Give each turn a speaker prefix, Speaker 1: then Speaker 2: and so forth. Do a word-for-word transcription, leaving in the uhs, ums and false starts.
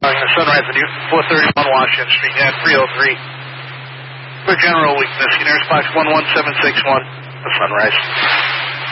Speaker 1: Sunrise Avenue, four thirty-one Washington Street, at three oh three. For general weakness, United Box one one seven six one, the Sunrise.